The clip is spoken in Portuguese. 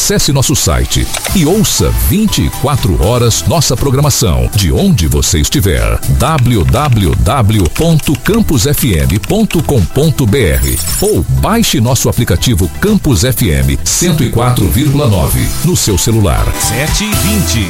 Acesse nosso site e ouça 24 horas nossa programação, de onde você estiver. www.campusfm.com.br ou baixe nosso aplicativo Campus FM 104,9 no seu celular. 7h20.